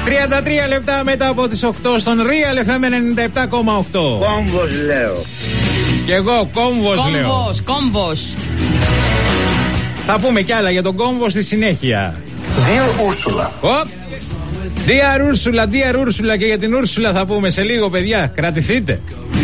33 λεπτά μετά από τις 8 στον Real FM 97,8. Κόμβος λέω. Και εγώ κόμβος λέω. Κόμβος. Θα πούμε κι άλλα για τον κόμβο στη συνέχεια. Dear Ursula. Dear Ursula, και για την Ursula θα πούμε σε λίγο, παιδιά. Κρατηθείτε.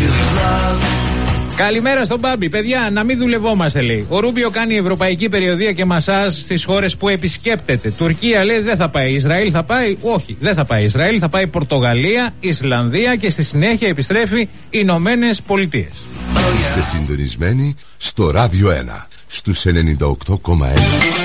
Καλημέρα στον Μπάμπη. Παιδιά, να μην δουλευόμαστε, λέει. Ο Ρούμπιο κάνει ευρωπαϊκή περιοδεία και μασάζ στις χώρες που επισκέπτεται. Τουρκία, λέει, δεν θα πάει. Ισραήλ θα πάει. Όχι, δεν θα πάει. Ισραήλ θα πάει Πορτογαλία, Ισλανδία και στη συνέχεια επιστρέφει Ηνωμένες Πολιτείες. Είστε συντονισμένοι στο Ράδιο 1 στους 98,1.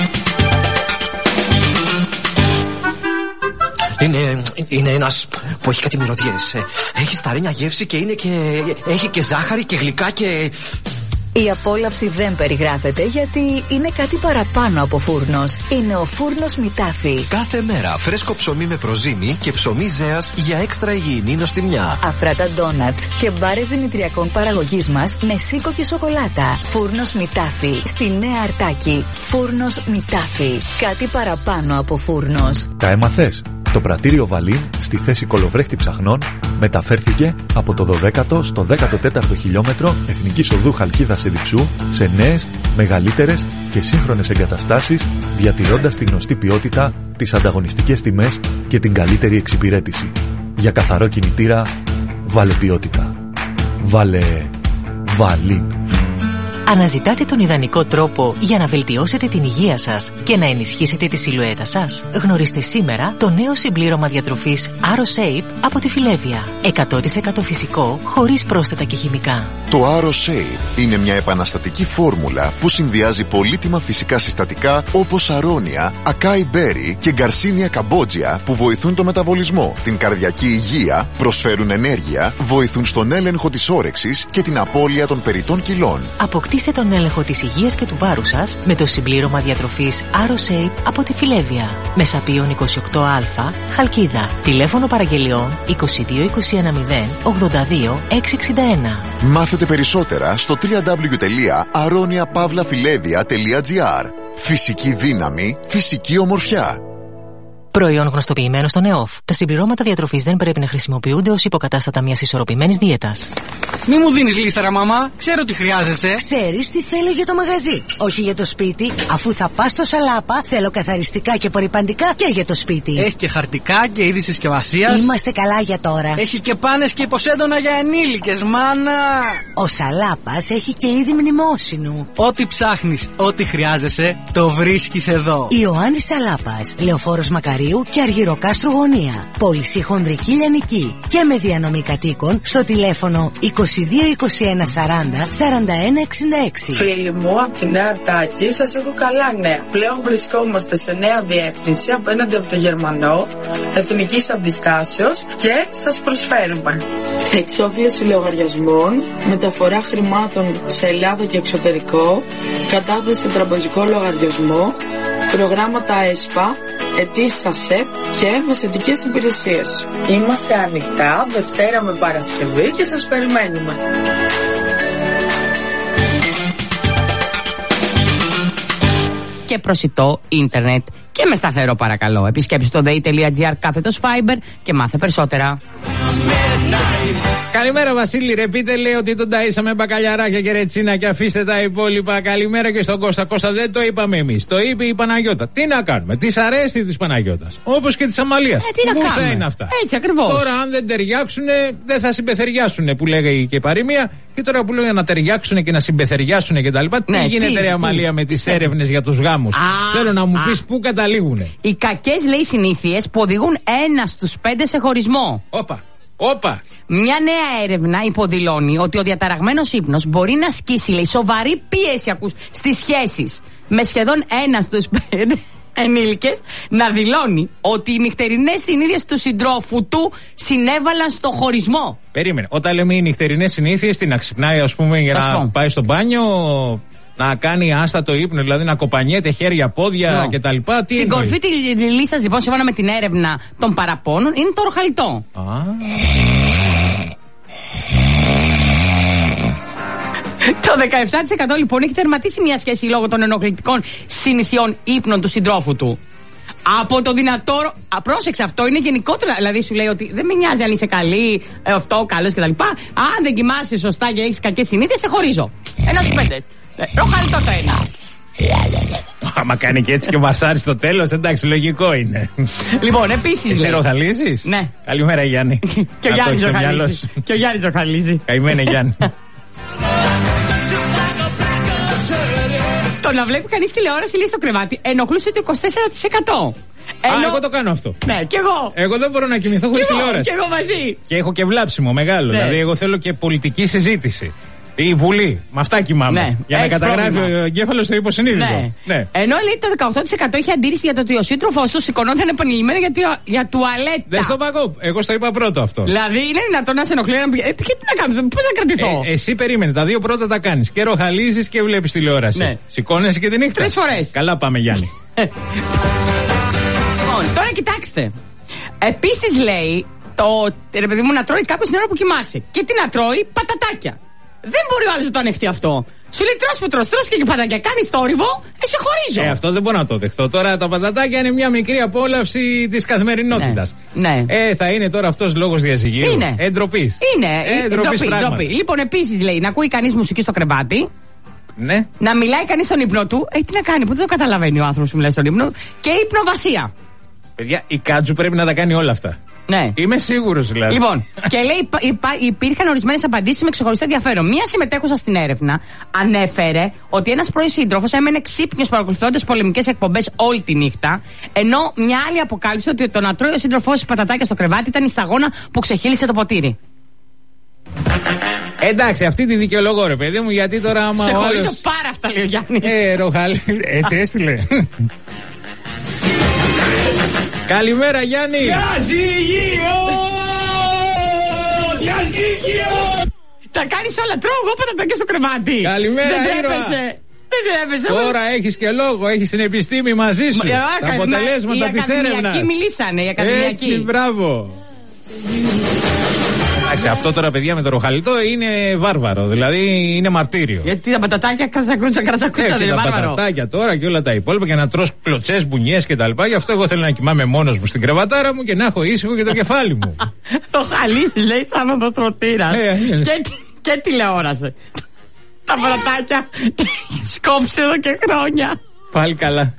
Είναι ένας που έχει κάτι μυρωδιές. Έχει σταρένια γεύση και έχει και ζάχαρη και γλυκά και... Η απόλαυση δεν περιγράφεται γιατί είναι κάτι παραπάνω από φούρνος. Είναι ο φούρνος Μητάφι. Κάθε μέρα φρέσκο ψωμί με προζύμι και ψωμί ζέας για έξτρα υγιεινή νοστιμιά. Αφράτα ντόνατς και μπάρες δημητριακών παραγωγής μας με σίκο και σοκολάτα. Φούρνος Μητάφι. Στη Νέα Αρτάκη. Φούρνος Μητάφι. Κάτι παραπάνω από φούρνος. Τα έμαθες? Το πρατήριο Βαλίν στη θέση κολοβρέχτη ψαχνών μεταφέρθηκε από το 12ο στο 14ο χιλιόμετρο Εθνικής Οδού Χαλκίδας Εδιψού σε νέες, μεγαλύτερες και σύγχρονες εγκαταστάσεις, διατηρώντας τη γνωστή ποιότητα, τις ανταγωνιστικές τιμές και την καλύτερη εξυπηρέτηση. Για καθαρό κινητήρα, βάλε ποιότητα. Βάλε Βαλίν. Αναζητάτε τον ιδανικό τρόπο για να βελτιώσετε την υγεία σας και να ενισχύσετε τη σιλουέτα σας? Γνωρίστε σήμερα το νέο συμπλήρωμα διατροφής AroShape από τη Φιλέβια. 100% φυσικό, χωρίς πρόσθετα και χημικά. Το AroShape είναι μια επαναστατική φόρμουλα που συνδυάζει πολύτιμα φυσικά συστατικά όπως αρώνια, ακάι μπέρι και γκαρσίνια καμπότζια που βοηθούν το μεταβολισμό, την καρδιακή υγεία, προσφέρουν ενέργεια, βοηθούν στον έλεγχο της όρεξης και την απώλεια των περιττών κιλών. Αποκτήστε τον έλεγχο της υγείας και του βάρους σας με το συμπλήρωμα διατροφής AroShape από τη Φιλέβια. Μεσαπίων 28α, Χαλκίδα. Τηλέφωνο παραγγελιών 22 210 82 661. Μάθετε περισσότερα στο www.aroniapavlafilevia.gr. Φυσική δύναμη, φυσική ομορφιά. Προϊόν γνωστοποιημένο στον ΕΟΦ. Τα συμπληρώματα διατροφής δεν πρέπει να χρησιμοποιούνται ως υποκατάστατα μιας ισορροπημένης δίαιτας. Μη μου δίνεις λίσταρα, μαμά. Ξέρω τι χρειάζεσαι. Ξέρεις τι θέλω για το μαγαζί, όχι για το σπίτι. Αφού θα πας στο Σαλάπα, θέλω καθαριστικά και απορρυπαντικά και για το σπίτι. Έχει και χαρτικά και είδη συσκευασίας. Είμαστε καλά για τώρα. Έχει και πάνες και υποσέντονα για ενήλικες, μάνα. Ο Σαλάπας έχει και είδη μνημόσυνου. Ό,τι ψάχνεις, ό,τι χρειάζεσαι, το βρίσκεις εδώ. Ιωάννης Σαλάπας, Λεωφόρος Μακαρίου και Αργυροκάστρου Γωνία. Πώληση χονδρική λιανική και με διανομή κατοίκων στο τηλέφωνο 22 21 40 41 66. Φίλοι μου, από τη Νέα Αρτάκη σας έχω καλά νέα. Πλέον βρισκόμαστε σε νέα διεύθυνση απέναντι από το Γερμανό, εθνικής αντιστάσεως και σας προσφέρουμε εξόφληση λογαριασμών, μεταφορά χρημάτων σε Ελλάδα και εξωτερικό, κατάθεση σε τραπεζικό λογαριασμό, προγράμματα ΕΣΠΑ, αιτήσεις ΑΣΕΠ και μεσαιτικές υπηρεσίες. Είμαστε ανοιχτά Δευτέρα με Παρασκευή και σας περιμένουμε. Και προσιτό ίντερνετ και με σταθερό, παρακαλώ. Επισκέψτε το dei.gr/fiber και μάθε περισσότερα. Καλημέρα Βασίλη, ρε πείτε, λέει ότι τον ταΐσαμε μπακαλιαράκια και ρετσίνα και αφήστε τα υπόλοιπα. Καλημέρα και στον Κώστα. Κώστα, δεν το είπαμε εμείς, το είπε η Παναγιώτα. Τι να κάνουμε, της αρέστη της Παναγιώτας, όπως και της Αμαλίας. Τι να κάνουμε, είναι αυτά. Έτσι ακριβώς. Τώρα αν δεν ταιριάξουνε δεν θα συμπεθεριάσουνε που λέγει και η παροιμία. Και τώρα που λέγανε να ταιριάξουνε και να συμπεθεριάσουνε και τα λοιπά. Τι γίνεται ρε Αμαλία με τις έρευνες για τους γάμους? Θέλω να μου πεις πού καταλήγουνε. Οι κακές, λέει, συνήθειες που οδηγούν 1 στους 5 σε χωρισμό. Όπα. Μια νέα έρευνα υποδηλώνει ότι ο διαταραγμένος ύπνος μπορεί να ασκήσει, λέει, σοβαρή πίεση στις σχέσεις, με σχεδόν 1 στους 5 ενήλικες να δηλώνει ότι οι νυχτερινές συνήθειες του συντρόφου του συνέβαλαν στο χωρισμό. Περίμενε. Όταν λέμε οι νυχτερινές συνήθειες, τι να ξυπνάει, ας πούμε, για να πάει στο μπάνιο, να κάνει άστατο ύπνο, δηλαδή να κοπανιέται χέρια, πόδια κτλ. Στην κορφή τη λίστα, λοιπόν, σύμφωνα με την έρευνα των παραπώνων, είναι το ροχαλιτό. Το 17% λοιπόν έχει τερματίσει μια σχέση λόγω των ενοχλητικών συνηθιών ύπνων του συντρόφου του. Από το δυνατό. Πρόσεξε, αυτό είναι γενικότερα. Δηλαδή σου λέει ότι δεν με νοιάζει αν είσαι καλή, αυτό, καλό κτλ. Αν δεν κοιμάσαι σωστά και έχει κακές συνήθειες, σε χωρίζω. 1-5. Ροχαλιτό το ένα. Άμα κάνει και έτσι και μασάρει στο τέλος, εντάξει, λογικό είναι. Λοιπόν, επίσης. Εσύ ροχαλίζεις? Ναι. Καλημέρα, Γιάννη. Και ο Γιάννης ροχαλίζει. Και ο Γιάννης ροχαλίζει. Καημένε, Γιάννη. Το να βλέπει κανείς τηλεόραση λέει στο κρεβάτι ενοχλούσε το 24%. Εγώ το κάνω αυτό. Ναι, κι εγώ. Εγώ δεν μπορώ να κοιμηθώ χωρίς τηλεόραση. Κι εγώ μαζί. Και έχω και βλάψιμο μεγάλο. Ναι. Δηλαδή, εγώ θέλω και πολιτική συζήτηση. Ή Βουλή. Με αυτά κοιμάμαι. Ναι. Για να καταγράφει ο εγκέφαλος το υποσυνείδητο. Ναι. Ναι. Ενώ λέει το 18% είχε αντίρρηση για το ότι ο σύντροφός του σηκωνόταν επανειλημμένα για τουαλέτα. Δεν στο παγώ. Εγώ στο είπα πρώτο αυτό. Δηλαδή είναι δυνατόν να σε ενοχλεί να πει. Και τι να κάνω, πώς να κρατηθώ. Εσύ περίμενε. Τα δύο πρώτα τα κάνεις. Και ροχαλίζεις και βλέπεις τηλεόραση. Ναι. Σηκώνεσαι και τη νύχτα. 3 φορές. Καλά πάμε, Γιάννη. Λοιπόν, τώρα κοιτάξτε. Επίσης λέει ρε παιδί μου να τρώει κάποιος την ώρα που κοιμάσαι. Και τι να τρώει, πατατάκια. Δεν μπορεί ο άλλος να το ανεχτεί αυτό. Σου λέει τρως και πατατάκια. Κάνεις θόρυβο, σε χωρίζω. Αυτό δεν μπορώ να το δεχτώ. Τώρα τα πατατάκια είναι μια μικρή απόλαυση της καθημερινότητας. Ναι. Θα είναι τώρα αυτός λόγος διαζυγίου. Είναι. Εντροπής. Είναι. Ντροπή. Λοιπόν, επίσης λέει να ακούει κανείς μουσική στο κρεβάτι. Ναι. Να μιλάει κανείς στον ύπνο του. Τι να κάνει, που δεν το καταλαβαίνει ο άνθρωπος που μιλάει στον ύπνο. Και υπνοβασία. Παιδιά, η Κάτζου πρέπει να τα κάνει όλα αυτά. Ναι. Είμαι σίγουρος δηλαδή. Λοιπόν, και λέει υπήρχαν ορισμένες απαντήσεις με ξεχωριστό ενδιαφέρον. Μία συμμετέχουσα στην έρευνα ανέφερε ότι ένας πρώην σύντροφος έμενε ξύπνιος παρακολουθώντας πολεμικές εκπομπές όλη τη νύχτα. Ενώ μια άλλη αποκάλυψε ότι το να τρώει ο σύντροφός πατατάκια στο κρεβάτι ήταν η σταγόνα που ξεχύλισε το ποτήρι. Εντάξει, αυτή τη δικαιολογώ, ρε παιδί μου, γιατί τώρα άμα. Σε χωρίζω πάρα αυτά, λέει ο Γιάννης. Ροχαλή. Έτσι έστειλε. Καλημέρα, Γιάννη. Τα κάνεις όλα, τρώω εγώ πατατάκια στο κρεβάτι. Καλημέρα, ήρωα. Δεν τρέπεσαι. Τώρα έχεις και λόγο, έχεις την επιστήμη μαζί σου. Τα αποτελέσματα της έρευνας. Οι ακαδημιακοί μιλήσανε, οι ακαδημιακοί. Έτσι, μπράβο. Εντάξει, αυτό τώρα, παιδιά, με το ροχαλιτό είναι βάρβαρο. Δηλαδή είναι μαρτύριο. Γιατί τα πατατάκια κρατσακούτσα δεν είναι βάρβαρο. Τα πατατάκια τώρα και όλα τα υπόλοιπα και να τρως κλωτσές, μπουνιές και τα λοιπά. Γι' αυτό εγώ θέλω να κοιμάμαι μόνος μου στην κρεβατάρα μου και να έχω ήσυχο και το κεφάλι μου. Το χαλίσεις, λέει, σαν οδοστρωτήρας. Και τηλεόραση. Τα πατατάκια σκόψε εδώ και χρόνια. Πάλι καλά.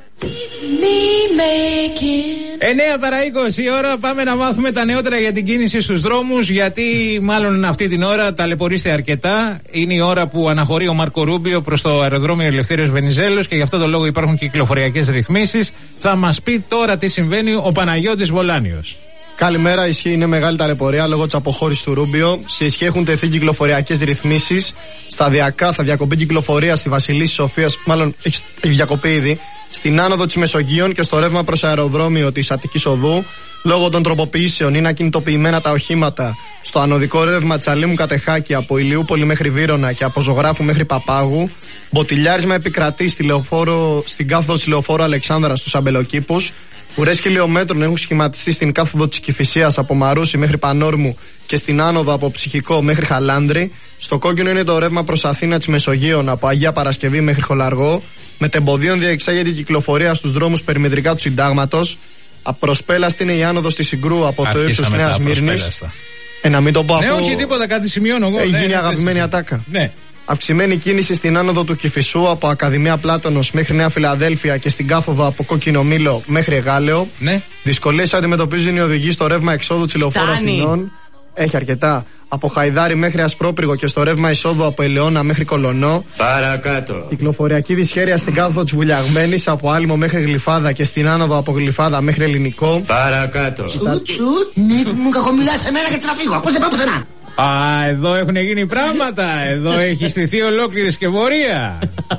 9 παρά 20 η ώρα, πάμε να μάθουμε τα νεότερα για την κίνηση στους δρόμους. Γιατί μάλλον αυτή την ώρα ταλαιπωρείστε αρκετά. Είναι η ώρα που αναχωρεί ο Μάρκο Ρούμπιο προς το αεροδρόμιο Ελευθέριος Βενιζέλος και γι' αυτό το λόγο υπάρχουν κυκλοφοριακές ρυθμίσεις. Θα μας πει τώρα τι συμβαίνει ο Παναγιώτης Βολάνιος. Καλημέρα, ισχύει, είναι μεγάλη ταλαιπωρία λόγω της αποχώρησης του Ρούμπιο. Σε ισχύ έχουν τεθεί κυκλοφοριακές ρυθμίσεις. Σταδιακά θα διακοπεί κυκλοφορία στη Βασιλίσσης Σοφίας, μάλλον έχει διακοπεί ήδη, στην άνοδο της Μεσογείων και στο ρεύμα προς αεροδρόμιο της Αττικής Οδού. Λόγω των τροποποιήσεων είναι ακινητοποιημένα τα οχήματα στο ανωδικό ρεύμα Τσαλίμου Κατεχάκη από Ηλιούπολη μέχρι Βύρωνα και από Ζωγράφου μέχρι Παπάγου. Μποτιλιάρισμα επικρατεί στην κάθοδο της Λεωφόρου Αλεξάνδρας στους Αμπελοκήπους. Ουρές χιλιόμετρων έχουν σχηματιστεί στην κάθοδο της Κηφισίας από Μαρούσι μέχρι Πανόρμου και στην άνοδο από Ψυχικό μέχρι Χαλάνδρη. Στο κόκκινο είναι το ρεύμα προς Αθήνα της Μεσογείων από Αγία Παρασκευή μέχρι Χολαργό. Μετεμποδίων διεξάγεται η κυκλοφορία στους δρόμους περιμετρικά του Συντάγματος. Απροσπέλαστη είναι η άνοδος της Συγκρού από το ύψος Νέας Μύρνης. Να μην το πω Ναι, όχι τίποτα, κάτι σημειώνω εγώ. Έχει γίνει αγαπημένη ατάκα. Ναι. Αυξημένη κίνηση στην άνοδο του Κηφισού από Ακαδημία Πλάτωνος μέχρι Νέα Φιλαδέλφια και στην κάθοδο από Κόκκινο Μήλο μέχρι Εγάλεο. Ναι. Δυσκολίες αντιμετωπίζουν οι οδηγοί στο ρεύμα εξόδου της Λεωφόρου Αθηνών. Έχει αρκετά. Από Χαϊδάρη μέχρι Ασπρόπυργο και στο ρεύμα εισόδου από Ελαιώνα μέχρι Κολονό. Παρακάτω. Κυκλοφοριακή δυσχέρεια στην κάθοδο της Βουλιαγμένης από Άλυμο μέχρι Γλυφάδα και στην άνοδο από Γλυφάδα μέχρι Ελληνικό. Παρακάτω. Σουτ, ναι, μου κακομιλάς σε μένα και θα φύγω. Πώς δεν πάω πουθενά. Α, εδώ έχουν γίνει πράγματα. Εδώ έχει στηθεί ολόκληρη σκευωρία.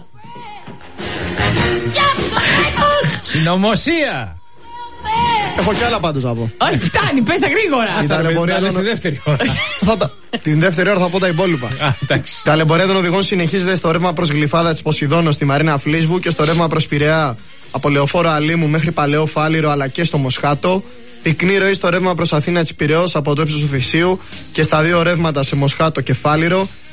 Συνωμοσία. Έχω κι άλλα πάντως να πω. Όχι, φτάνει, πες τα γρήγορα. Στη δεύτερη ώρα. Την δεύτερη ώρα θα πω τα υπόλοιπα. Η ταλαιπωρία των οδηγών συνεχίζεται στο ρεύμα προς Γλυφάδα της Ποσειδώνος στη Μαρίνα Φλίσβου και στο ρεύμα προς Πειραιά από Λεωφόρο Αλήμου μέχρι Παλαιό Φάληρο αλλά και στο Μοσχάτο. Πυκνή ροή στο ρεύμα προς Αθήνα της Πειραιώς από το ύψος του Θησίου και στα δύο ρεύματα σε Μοσχάτο και Φάληρο.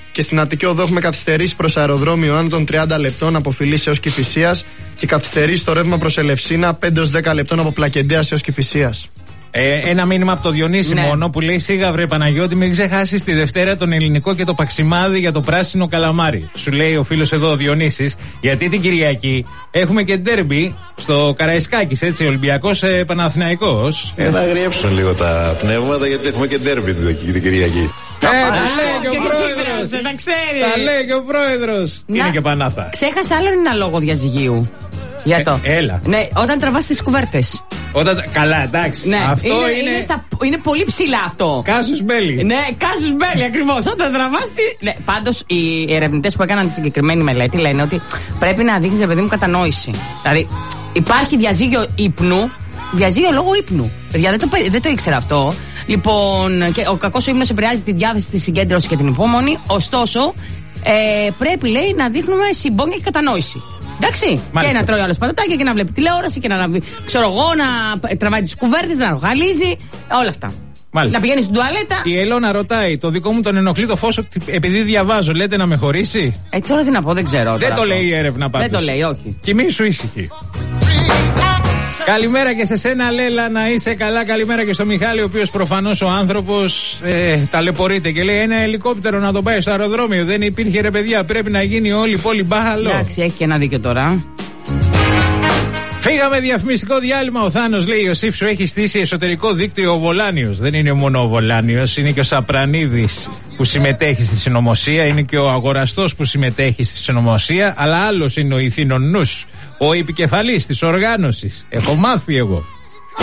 Και στην Αττική Οδό έχουμε καθυστερήσει προς αεροδρόμιο άνω των 30 λεπτών από Φιλής έως Κηφισίας και καθυστερήσει το ρεύμα προς Ελευσίνα 5 έως 10 λεπτών από Πλακεντέας έως Κηφισίας. Ένα μήνυμα από το Διονύση μόνο που λέει: Σίγα βρε Παναγιώτη, μην ξεχάσεις τη Δευτέρα τον ελληνικό και το παξιμάδι για το πράσινο καλαμάρι. Σου λέει ο φίλος εδώ ο Διονύσης, γιατί την Κυριακή έχουμε και ντέρμπι στο Καραϊσκάκης, έτσι, Ολυμπιακός Παναθηναϊκός. Να γριέψουν λίγο τα πνεύματα, γιατί έχουμε και ντέρμπι την Κυριακή. Τα λέει και ο πρόεδρος. Τα λέει και ο πρόεδρος. Είναι και Πανάθα. Ξέχασα άλλο ένα λόγο διαζυγίου. Για το. Έλα. Ναι, όταν τραβάς τις κουβέρτες. Καλά, εντάξει. Ναι, αυτό είναι πολύ ψηλά αυτό. Κάσους μπέλι. Ναι, κάσους μπέλι ακριβώς. Όταν τραβάς ναι, πάντως οι ερευνητές που έκαναν τη συγκεκριμένη μελέτη λένε ότι πρέπει να δείχνεις, παιδί μου, κατανόηση. Δηλαδή, υπάρχει διαζύγιο ύπνου, διαζύγιο λόγω ύπνου. Παιδιά, δεν το ήξερα αυτό. Λοιπόν, και ο κακός ο ύπνος επηρεάζει τη διάθεση, τη συγκέντρωση και την υπόμονη. Ωστόσο, πρέπει, λέει, να δείχνουμε συμπόνια και κατανόηση. Εντάξει. Μάλιστα. Και να τρώει άλλο πατατάκια και να βλέπει τηλεόραση και να, ξέρω εγώ, να τραβάει τις κουβέρτες, να ρογαλίζει. Όλα αυτά. Μάλιστα. Να πηγαίνει στην τουαλέτα. Η Ελώνα ρωτάει: το δικό μου τον ενοχλεί το φως επειδή διαβάζω, λέτε να με χωρίσει. Τώρα τι να πω, δεν ξέρω. Δεν το λέει η έρευνα πάντως. Δεν το λέει, όχι. Κοιμήσου ήσυχη. Καλημέρα και σε σένα, Λέλα, να είσαι καλά. Καλημέρα και στο Μιχάλη, ο οποίος προφανώς ο άνθρωπος ταλαιπωρείται και λέει: ένα ελικόπτερο να το πάει στο αεροδρόμιο. Δεν υπήρχε, ρε παιδιά, πρέπει να γίνει όλη η πόλη μπάχαλο. Εντάξει, έχει και ένα δίκιο τώρα. Φύγαμε διαφημιστικό διάλειμμα. Ο Θάνος λέει: ο Σύψου έχει στήσει εσωτερικό δίκτυο ο Βολάνιος. Δεν είναι μόνο ο Βολάνιος, είναι και ο Σαπρανίδης που συμμετέχει στη συνωμοσία, είναι και ο αγοραστός που συμμετέχει στη συνωμοσία, αλλά άλλος είναι ο ηθινονούς, ο επικεφαλής της οργάνωσης. Έχω μάθει εγώ.